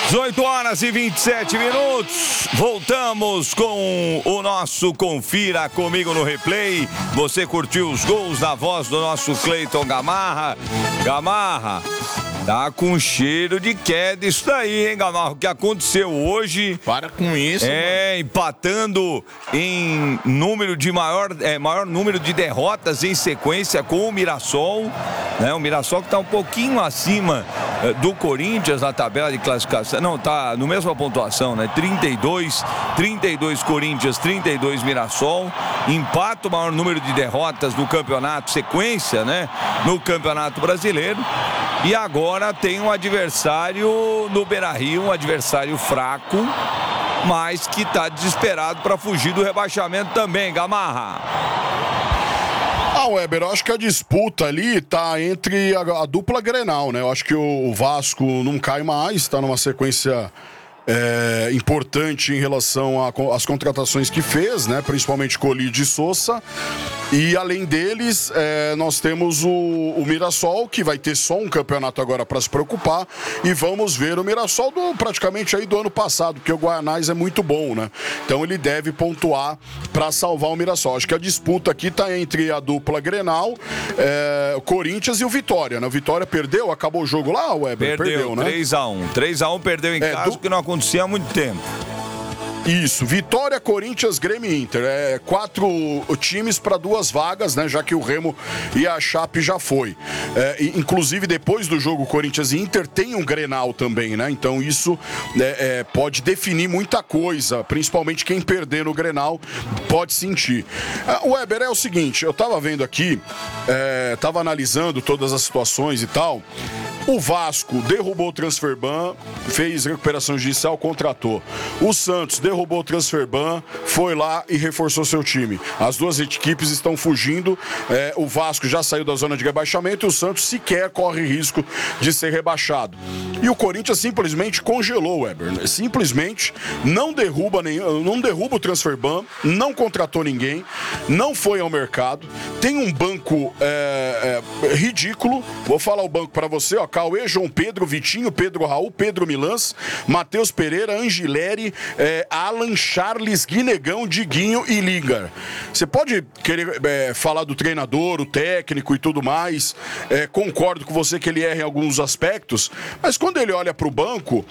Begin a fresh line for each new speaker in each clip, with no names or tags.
18 horas e 27 minutos. Voltamos com o nosso Confira Comigo no Replay. Você curtiu os gols na voz do nosso Cleiton Gamarra? Gamarra, tá com cheiro de queda isso daí, hein, Gamarra? O que aconteceu hoje?
Para com isso,
mano. Empatando em maior número de derrotas em sequência com o Mirassol, né? O Mirassol que tá um pouquinho acima do Corinthians na tabela de classificação. Não, tá no mesma pontuação, né? 32 Corinthians, 32 Mirassol. Empata o maior número de derrotas no campeonato, sequência, né? No Campeonato Brasileiro. E agora tem um adversário no Beira-Rio, um adversário fraco, mas que está desesperado para fugir do rebaixamento também, Gamarra.
Weber, eu acho que a disputa ali tá entre a dupla Grenal, né? Eu acho que o Vasco não cai mais, tá numa sequência importante em relação às contratações que fez, né? Principalmente Colide e Sousa. E além deles, nós temos o Mirassol, que vai ter só um campeonato agora para se preocupar. E vamos ver o Mirassol praticamente aí do ano passado, porque o Guaianás é muito bom, né? Então ele deve pontuar para salvar o Mirassol. Acho que a disputa aqui tá entre a dupla Grenal, o Corinthians e o Vitória, né? O Vitória perdeu, acabou o jogo lá, Weber? Perdeu, né?
3-1. 3-1, perdeu em casa, que não acontecia há muito tempo.
Isso, Vitória, Corinthians, Grêmio e Inter. 4 times para 2 vagas, né? Já que o Remo e a Chape já foi. Inclusive, depois do jogo Corinthians e Inter, tem um Grenal também, né? Então isso pode definir muita coisa, principalmente quem perder no Grenal pode sentir. O Weber, é o seguinte, eu tava vendo aqui, tava analisando todas as situações e tal. O Vasco derrubou o Transferban, fez recuperação judicial, contratou. O Santos derrubou o Transferban, foi lá e reforçou seu time. As duas equipes estão fugindo. O Vasco já saiu da zona de rebaixamento e o Santos sequer corre risco de ser rebaixado. E o Corinthians simplesmente congelou, Weber. Simplesmente não derruba o Transferban, não contratou ninguém, não foi ao mercado, tem um banco ridículo. Vou falar o banco para você, ó. Cauê, João Pedro, Vitinho, Pedro Raul, Pedro Milans, Matheus Pereira, Angileri, Alan, Charles, Guinegão, Diguinho e Liga. Você pode querer falar do treinador, o técnico e tudo mais. Concordo com você que ele erra em alguns aspectos, mas quando ele olha para o banco,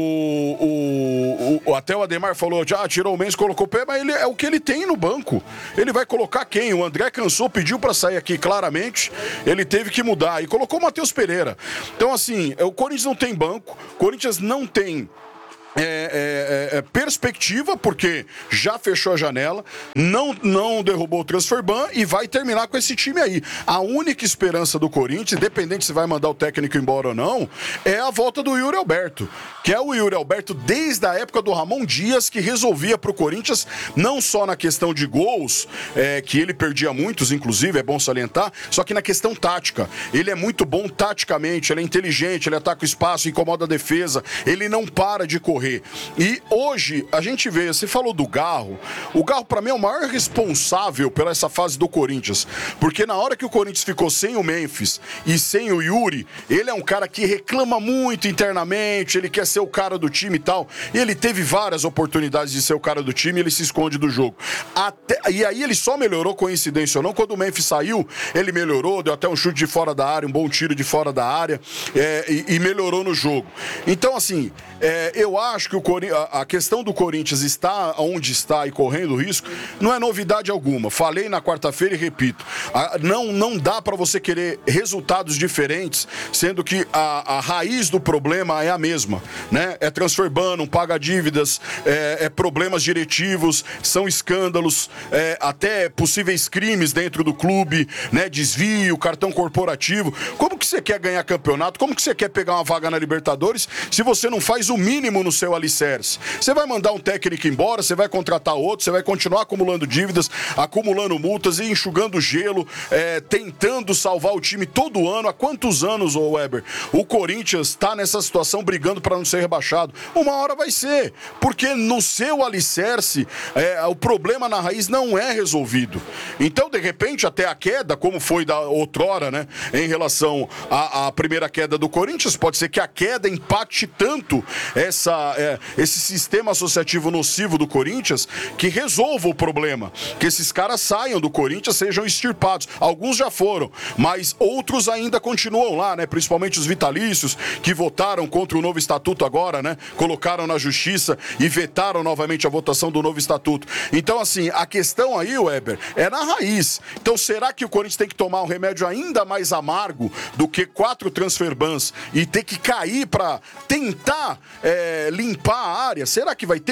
até o Ademar falou, já tirou o Mendes, colocou o pé, mas ele é o que ele tem no banco. Ele vai colocar quem? O André cansou, pediu para sair aqui claramente, ele teve que mudar e colocou o Matheus Pereira. Então, assim, o Corinthians não tem banco, o Corinthians não tem perspectiva, porque já fechou a janela, não derrubou o Transferban e vai terminar com esse time aí. A única esperança do Corinthians, independente se vai mandar o técnico embora ou não, é a volta do Yuri Alberto, que é o Yuri Alberto desde a época do Ramon Dias, que resolvia pro Corinthians, não só na questão de gols, que ele perdia muitos, inclusive, é bom salientar, só que na questão tática. Ele é muito bom taticamente, ele é inteligente, ele ataca o espaço, incomoda a defesa, ele não para de correr. E hoje a gente vê, você falou do Garro, o Garro pra mim é o maior responsável pela essa fase do Corinthians, porque na hora que o Corinthians ficou sem o Memphis e sem o Yuri, ele é um cara que reclama muito internamente, ele quer ser o cara do time e tal, e ele teve várias oportunidades de ser o cara do time e ele se esconde do jogo. E aí ele só melhorou, coincidência ou não, quando o Memphis saiu, ele melhorou, deu até um chute de fora da área, um bom tiro de fora da área, e melhorou no jogo. Então, assim, eu acho que a questão do Corinthians está onde está e correndo risco não é novidade alguma. Falei na quarta-feira e repito, não dá para você querer resultados diferentes, sendo que a raiz do problema é a mesma, né? É Transferban, não paga dívidas, problemas diretivos, são escândalos, até possíveis crimes dentro do clube, né? Desvio, cartão corporativo. Como que você quer ganhar campeonato? Como que você quer pegar uma vaga na Libertadores se você não faz o mínimo no seu alicerce. Você vai mandar um técnico embora, você vai contratar outro, você vai continuar acumulando dívidas, acumulando multas e enxugando gelo, tentando salvar o time todo ano. Há quantos anos, ô Weber, o Corinthians está nessa situação brigando para não ser rebaixado? Uma hora vai ser, porque no seu alicerce o problema na raiz não é resolvido. Então, de repente, até a queda, como foi da outrora, né, em relação à primeira queda do Corinthians, pode ser que a queda impacte tanto esse sistema associativo nocivo do Corinthians que resolva o problema, que esses caras saiam do Corinthians, sejam extirpados. Alguns já foram, mas outros ainda continuam lá, né? Principalmente os vitalícios que votaram contra o novo estatuto agora, né? Colocaram na justiça e vetaram novamente a votação do novo estatuto. Então, assim, a questão aí, Weber, é na raiz. Então, será que o Corinthians tem que tomar um remédio ainda mais amargo do que 4 transfer bans e ter que cair para tentar limpar a área? Será que vai ter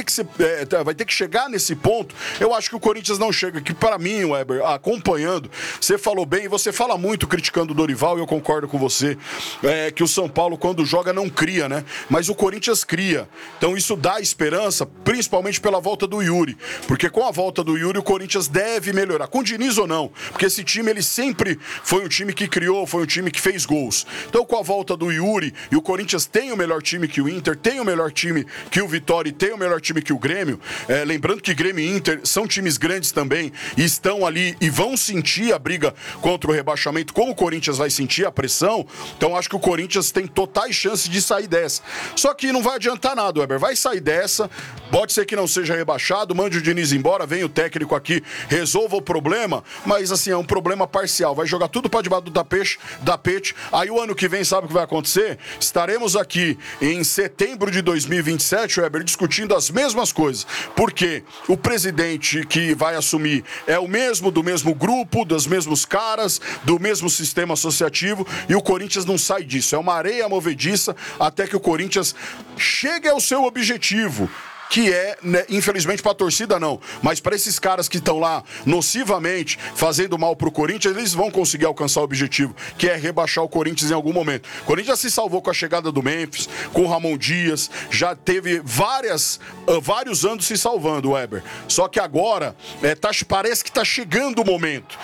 que chegar nesse ponto? Eu acho que o Corinthians não chega. Que para mim, Weber, acompanhando, você falou bem, você fala muito criticando o Dorival, e eu concordo com você, que o São Paulo, quando joga, não cria, né? Mas o Corinthians cria. Então isso dá esperança, principalmente pela volta do Yuri. Porque com a volta do Yuri, o Corinthians deve melhorar. Com o Diniz ou não? Porque esse time, ele sempre foi um time que criou, foi um time que fez gols. Então, com a volta do Yuri, e o Corinthians tem o melhor time que o Inter, tem o melhor time que o Vitória e tem o melhor time que o Grêmio. Lembrando que Grêmio e Inter são times grandes também e estão ali e vão sentir a briga contra o rebaixamento, como o Corinthians vai sentir a pressão. Então, acho que o Corinthians tem totais chances de sair dessa. Só que não vai adiantar nada, Weber. Vai sair dessa, pode ser que não seja rebaixado, mande o Diniz embora, vem o técnico aqui, resolva o problema, mas assim, é um problema parcial. Vai jogar tudo para debaixo do tapete. Aí o ano que vem, sabe o que vai acontecer? Estaremos aqui em setembro de 2027, Weber, discutindo as mesmas coisas. Porque o presidente que vai assumir é o mesmo, do mesmo grupo, dos mesmos caras, do mesmo sistema associativo, e o Corinthians não sai disso. É uma areia movediça até que o Corinthians chegue ao seu objetivo, que é, né, infelizmente para a torcida não, mas para esses caras que estão lá nocivamente fazendo mal pro Corinthians, eles vão conseguir alcançar o objetivo, que é rebaixar o Corinthians em algum momento. O Corinthians se salvou com a chegada do Memphis, com o Ramon Dias, já teve vários anos se salvando, Weber. Só que agora parece que tá chegando o momento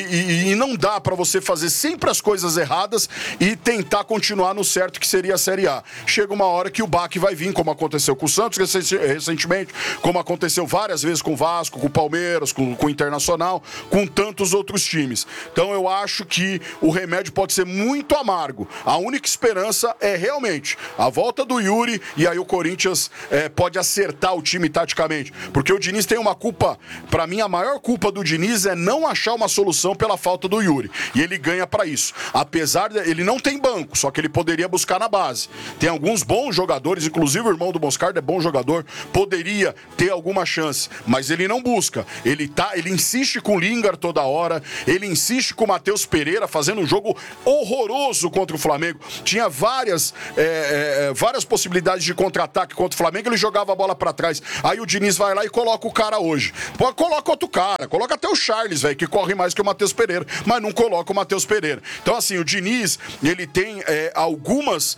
e não dá para você fazer sempre as coisas erradas e tentar continuar no certo, que seria a Série A. Chega uma hora que o baque vai vir, como aconteceu com o Santos recentemente, como aconteceu várias vezes com o Vasco, com o Palmeiras, com o Internacional, com tantos outros times. Então eu acho que o remédio pode ser muito amargo. A única esperança é realmente a volta do Yuri, e aí o Corinthians pode acertar o time taticamente. Porque o Diniz tem uma culpa, para mim a maior culpa do Diniz é não achar uma solução pela falta do Yuri. E ele ganha para isso. Apesar de ele não tem banco, só que ele poderia buscar na base. Tem alguns bons jogadores, inclusive o irmão do Moscardo é bom jogador, poderia ter alguma chance, mas ele não busca. Ele insiste com o Lingard toda hora, ele insiste com o Matheus Pereira fazendo um jogo horroroso contra o Flamengo. Tinha várias possibilidades de contra-ataque contra o Flamengo, ele jogava a bola pra trás. Aí o Diniz vai lá e coloca o cara hoje. Coloca outro cara, coloca até o Charles, velho, que corre mais que o Matheus Pereira, mas não coloca o Matheus Pereira. Então, assim, o Diniz, ele tem algumas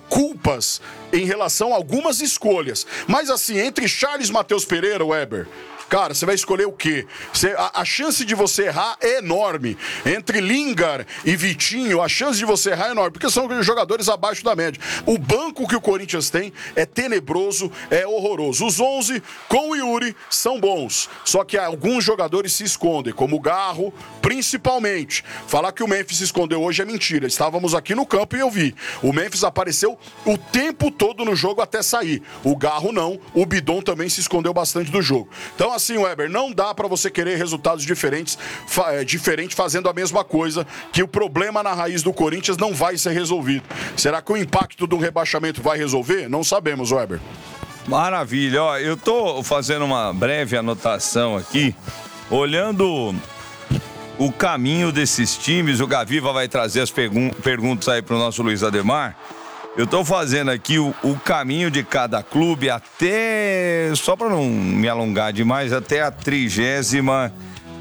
culpas em relação a algumas escolhas. Mas assim, entre Charles e Matheus Pereira, Weber, cara, você vai escolher o quê? A chance de você errar é enorme. Entre Lingard e Vitinho, a chance de você errar é enorme, porque são jogadores abaixo da média. O banco que o Corinthians tem é tenebroso, é horroroso. Os 11 com o Yuri são bons, só que alguns jogadores se escondem, como o Garro, principalmente. Falar que o Memphis se escondeu hoje é mentira. Estávamos aqui no campo e eu vi. O Memphis apareceu o tempo todo no jogo até sair. O Garro não, o Bidon também se escondeu bastante do jogo. Então, assim, Weber, não dá pra você querer resultados diferentes fazendo a mesma coisa, que o problema na raiz do Corinthians não vai ser resolvido. Será que o impacto do rebaixamento vai resolver? Não sabemos, Weber.
Maravilha, ó, eu tô fazendo uma breve anotação aqui, olhando o caminho desses times. O Gaviva vai trazer as perguntas aí pro nosso Luiz Ademar. Eu tô fazendo aqui o caminho de cada clube até, só para não me alongar demais, até a 35ª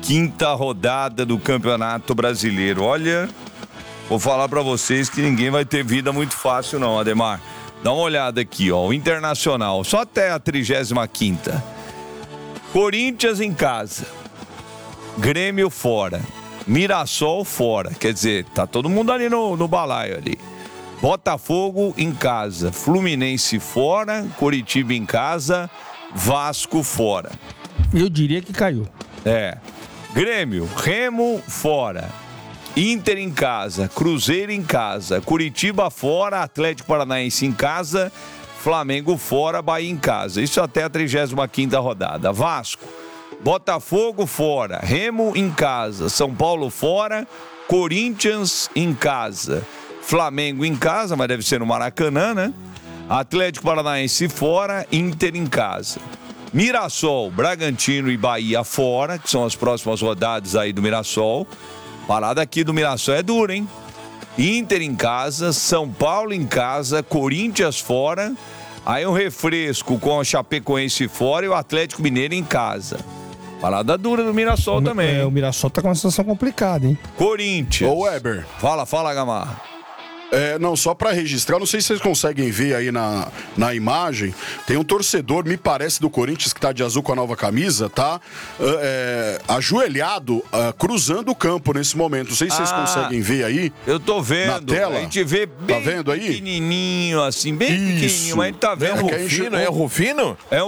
rodada do Campeonato Brasileiro. Olha, vou falar para vocês que ninguém vai ter vida muito fácil não, Ademar. Dá uma olhada aqui, ó. O Internacional, só até a 35ª. Corinthians em casa. Grêmio fora. Mirassol fora. Quer dizer, tá todo mundo ali no balaio ali. Botafogo em casa. Fluminense fora. Coritiba em casa. Vasco fora.
Eu diria que caiu.
Grêmio, Remo fora. Inter em casa, Cruzeiro em casa, Curitiba fora, Atlético Paranaense em casa, Flamengo fora, Bahia em casa. Isso até a 35ª rodada. Vasco, Botafogo fora, Remo em casa, São Paulo fora, Corinthians em casa, Flamengo em casa, mas deve ser no Maracanã, né? Atlético Paranaense fora, Inter em casa. Mirassol, Bragantino e Bahia fora, que são as próximas rodadas aí do Mirassol. Parada aqui do Mirassol é dura, hein? Inter em casa, São Paulo em casa, Corinthians fora. Aí um refresco com a Chapecoense fora e o Atlético Mineiro em casa. Parada dura do Mirassol também.
O Mirassol tá com uma situação complicada, hein?
Corinthians.
Ô, Weber.
Fala, Gamarra.
Não, só para registrar, não sei se vocês conseguem ver aí na imagem, tem um torcedor, me parece, do Corinthians, que tá de azul com a nova camisa, tá ajoelhado, cruzando o campo nesse momento. Não sei se vocês conseguem ver aí.
Eu tô vendo.
Na tela.
A gente vê bem
vendo aí?
pequenininho, assim, bem pequenininho, mas a gente tá vendo.
É o Rufino?
É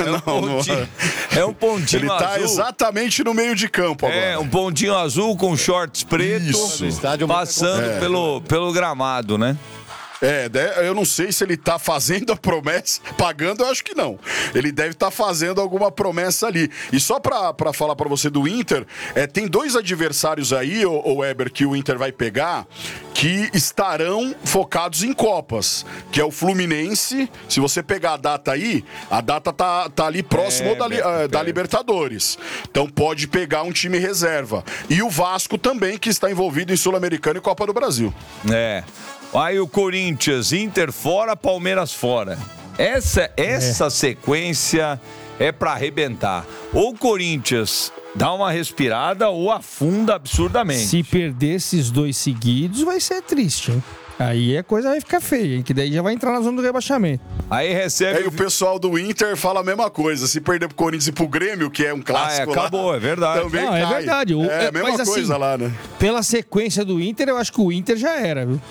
um pontinho
Ele tá
azul.
exatamente no meio de campo agora.
Um pontinho azul com shorts pretos, passando pelo gramado, né?
Eu não sei se ele tá fazendo a promessa, pagando, eu acho que não. Ele deve estar fazendo alguma promessa ali. E só pra falar pra você do Inter, tem dois adversários aí, o Weber, que o Inter vai pegar, que estarão focados em Copas, que é o Fluminense. Se você pegar a data aí, a data tá ali próximo da Libertadores. Então pode pegar um time reserva. E o Vasco também, que está envolvido em Sul-Americana e Copa do Brasil.
Aí o Corinthians, Inter fora, Palmeiras fora. Essa sequência é pra arrebentar. Ou o Corinthians dá uma respirada ou afunda absurdamente.
Se perder esses dois seguidos, vai ser triste, hein? Aí a coisa vai ficar feia, hein? Que daí já vai entrar na zona do rebaixamento.
Aí recebe...
E o pessoal do Inter fala a mesma coisa. Se perder pro Corinthians e pro Grêmio, que é um clássico
acabou,
lá,
é verdade.
Também
é verdade.
É a mesma
mas,
coisa
assim,
lá, né?
Pela sequência do Inter, eu acho que o Inter já era, viu?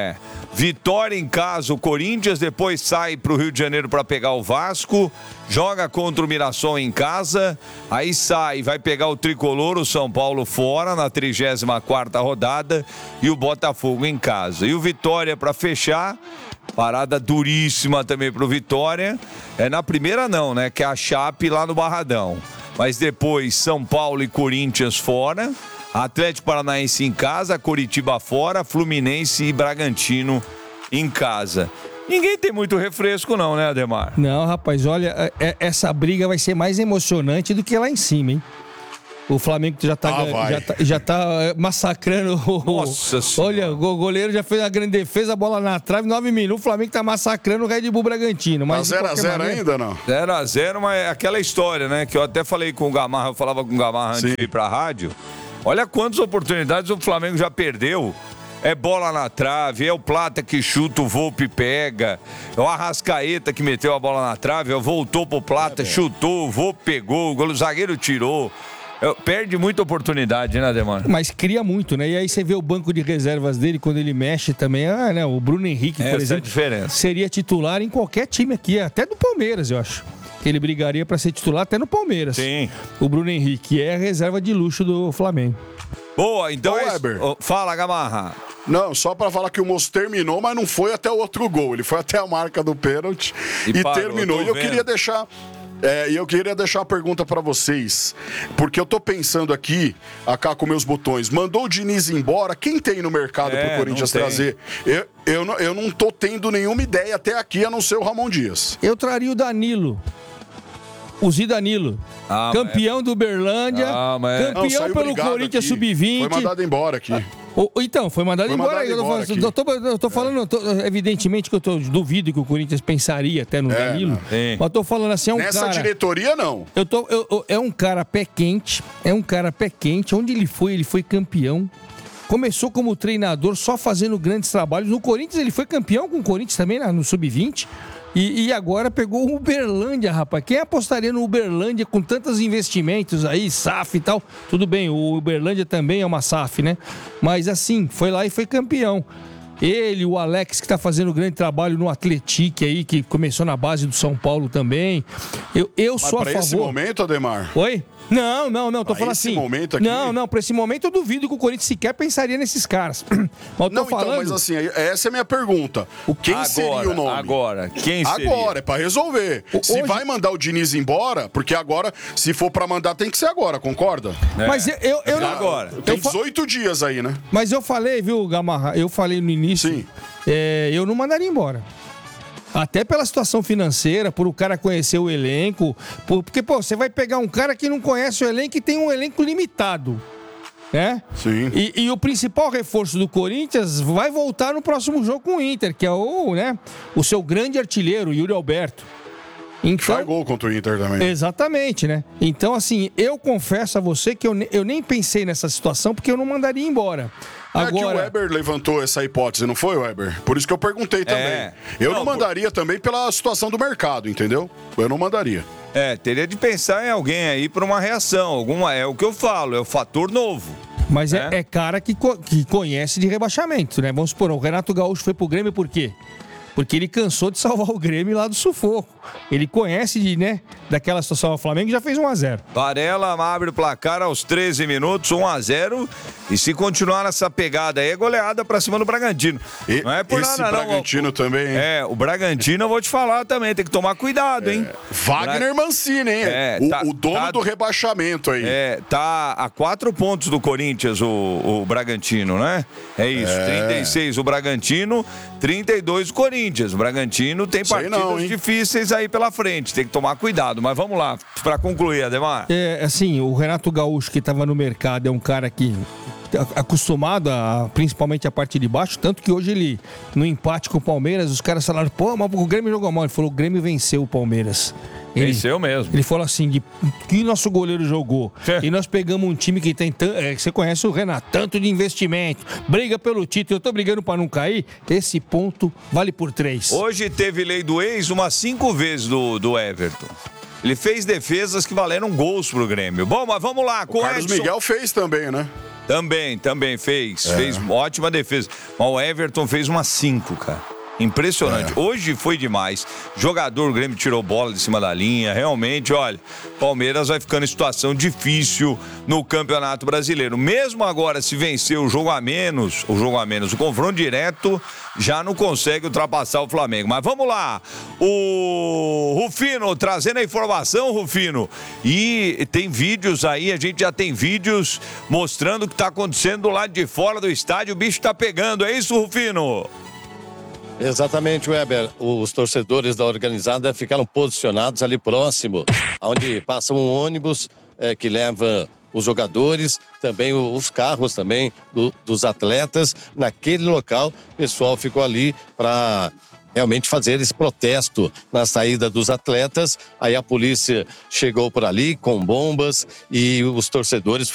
Vitória em casa, o Corinthians, depois sai pro Rio de Janeiro para pegar o Vasco, joga contra o Mirassol em casa, aí sai, vai pegar o Tricolor, o São Paulo fora, na 34ª rodada, e o Botafogo em casa. E o Vitória para fechar, parada duríssima também pro Vitória, na primeira não, né, que é a Chape lá no Barradão. Mas depois São Paulo e Corinthians fora, Atlético Paranaense em casa, Coritiba fora, Fluminense e Bragantino em casa. Ninguém tem muito refresco não, né, Ademar?
Não, rapaz, olha, essa briga vai ser mais emocionante do que lá em cima, hein? O Flamengo já tá massacrando
Nossa Senhora.
Olha, o goleiro já fez uma grande defesa, a bola na trave, 9 minutos, o Flamengo tá massacrando o Red Bull Bragantino. Mas
Tá 0x0 ainda, não?
0x0, mas é aquela história, né, que eu até falei com o Gamarra, eu falava com o Gamarra antes de ir pra rádio. Olha quantas oportunidades o Flamengo já perdeu. É bola na trave, é o Plata que chuta, o Volpe pega, é o Arrascaeta que meteu a bola na trave, voltou pro Plata, chutou, o Volpe pegou, o zagueiro tirou. Perde muita oportunidade, né, Ademar?
Mas cria muito, né? E aí você vê o banco de reservas dele, quando ele mexe também, né? O Bruno Henrique, por exemplo,
é a diferença.
Seria titular em qualquer time aqui, até do Palmeiras, eu acho. Ele brigaria para ser titular até no Palmeiras.
Sim.
O Bruno Henrique é a reserva de luxo do Flamengo.
Boa, então
Weber.
Fala, Gamarra.
Não, só pra falar que o moço terminou, mas não foi até o outro gol. Ele foi até a marca do pênalti e
parou,
terminou. E eu queria deixar... eu queria deixar uma pergunta pra vocês, porque eu tô pensando aqui, com meus botões, mandou o Diniz embora, quem tem no mercado pro Corinthians trazer? Eu não tô tendo nenhuma ideia até aqui, a não ser o Ramon Dias.
Eu traria o Danilo. O Zidanilo. Campeão do Uberlândia, campeão pelo Corinthians Sub-20.
Foi mandado embora aqui.
Então, foi mandado embora. Eu tô falando, evidentemente que eu duvido que o Corinthians pensaria até no Danilo. Mas eu tô falando assim,
Nessa diretoria, não.
É um cara pé quente, onde ele foi campeão. começou como treinador, só fazendo grandes trabalhos. No Corinthians, ele foi campeão com o Corinthians também, no Sub-20. E agora pegou o Uberlândia, rapaz. Quem apostaria no Uberlândia com tantos investimentos aí, SAF e tal? Tudo bem, o Uberlândia também é uma SAF, né? Mas assim, foi lá e foi campeão. Ele, o Alex, que tá fazendo grande trabalho no Atlético aí, que começou na base do São Paulo também. Eu sou a favor...
Mas pra esse momento, Ademar...
Oi? Não, tô falando assim.
Momento aqui...
Não, pra esse momento eu duvido que o Corinthians sequer pensaria nesses caras. Mas eu tô falando...
Então, mas assim, essa é a minha pergunta. Quem seria o nome?
Quem seria?
Agora, é pra resolver. Se vai mandar o Diniz embora, porque agora, se for pra mandar, tem que ser agora, concorda?
Mas eu não...
Agora. Tem 18 dias aí, né?
Mas eu falei, viu, Gamarra? Eu falei no início.
Sim.
Eu não mandaria embora. Até pela situação financeira, por o cara conhecer o elenco. Porque, você vai pegar um cara que não conhece o elenco e tem um elenco limitado. Né?
Sim.
E o principal reforço do Corinthians vai voltar no próximo jogo com o Inter, que é o seu grande artilheiro, Yuri Alberto. Então,
faz gol contra o Inter também.
Exatamente, né? Então, assim, eu confesso a você que eu nem pensei nessa situação porque eu não mandaria embora. Agora...
que o Weber levantou essa hipótese, não foi, Weber? Por isso que eu perguntei também. Eu não mandaria também pela situação do mercado, entendeu? Eu não mandaria.
Teria de pensar em alguém aí para uma reação. É o que eu falo, é o fator novo.
Mas é cara que conhece de rebaixamento, né? Vamos supor, o Renato Gaúcho foi pro Grêmio por quê? Porque ele cansou de salvar o Grêmio lá do sufoco. Ele conhece daquela situação. O Flamengo já fez 1-0.
Varela abre o placar aos 13 minutos, 1-0. E se continuar nessa pegada aí, é goleada pra cima do Bragantino. Não é por nada, não.
Bragantino também, hein?
O Bragantino eu vou te falar também. Tem que tomar cuidado, hein?
Wagner Mancini, hein? O dono do rebaixamento aí.
Tá a 4 pontos do Corinthians, o Bragantino, né? É isso. 36 o Bragantino, 32 o Corinthians. O Bragantino tem partidas difíceis aí pela frente. Tem que tomar cuidado. Mas vamos lá, pra concluir, Ademar.
Assim, o Renato Gaúcho, que tava no mercado, é um cara que acostumado principalmente a parte de baixo, tanto que hoje ele, no empate com o Palmeiras, os caras falaram, mas o Grêmio jogou mal. Ele falou, o Grêmio venceu o Palmeiras.
Venceu mesmo.
Ele falou assim, que nosso goleiro jogou. E nós pegamos um time que tem você conhece o Renato, tanto de investimento, briga pelo título, eu tô brigando pra não cair. Esse ponto vale por 3.
Hoje teve lei do ex umas 5 vezes do Everton. Ele fez defesas que valeram gols pro Grêmio. Bom, mas vamos lá.
O Carlos Miguel fez também, né?
Também fez. Fez uma ótima defesa. Mas o Everton fez umas 5, cara. Impressionante. Hoje foi demais. Jogador, o Grêmio tirou bola de cima da linha. Realmente, olha, Palmeiras vai ficando em situação difícil no Campeonato Brasileiro. Mesmo agora, se vencer o jogo a menos, o confronto direto, já não consegue ultrapassar o Flamengo. Mas vamos lá. O Rufino trazendo a informação, Rufino. E tem vídeos aí, a gente já tem vídeos mostrando o que está acontecendo do lado de fora do estádio. O bicho está pegando. É isso, Rufino?
Exatamente, Weber. Os torcedores da organizada ficaram posicionados ali próximo, onde passa um ônibus que leva os jogadores, também os carros também dos atletas. Naquele local, o pessoal ficou ali para realmente fazer esse protesto na saída dos atletas. Aí a polícia chegou por ali com bombas e os torcedores